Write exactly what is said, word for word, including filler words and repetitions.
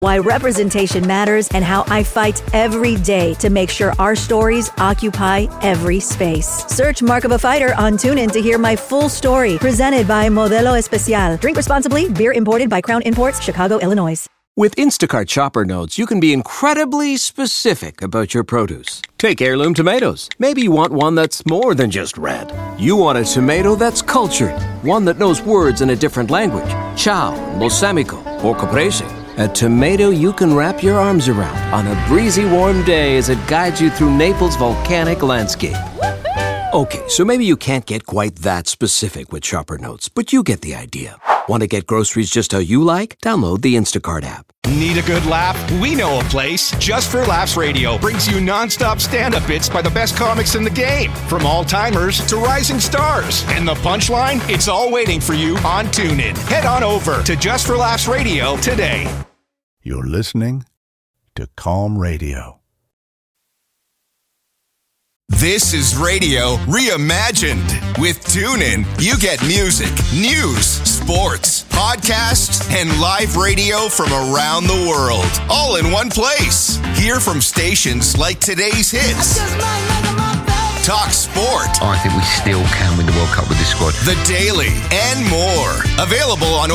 Why representation matters and how I fight every day to make sure our stories occupy every space. Search Mark of a Fighter on TuneIn to hear my full story. Presented by Modelo Especial. Drink responsibly. Beer imported by Crown Imports, Chicago, Illinois. With Instacart Shopper Notes, you can be incredibly specific about your produce. Take heirloom tomatoes. Maybe you want one that's more than just red. You want a tomato that's cultured, one that knows words in a different language. Ciao, balsamico, or caprese. A tomato you can wrap your arms around on a breezy, warm day as it guides you through Naples' volcanic landscape. Okay, so maybe you can't get quite that specific with Shopper Notes, but you get the idea. Want to get groceries just how you like? Download the Instacart app. Need a good laugh? We know a place. Just for Laughs Radio brings you non-stop stand-up bits by the best comics in the game. From all-timers to rising stars. And the punchline? It's all waiting for you on TuneIn. Head on over to Just for Laughs Radio today. You're listening to Calm Radio. This is radio reimagined. With TuneIn, you get music, news, sports, podcasts, and live radio from around the world, all in one place. Hear from stations like Today's Hits, Talk Sport. I think we still can win the World Cup with this squad. The Daily, and more. Available on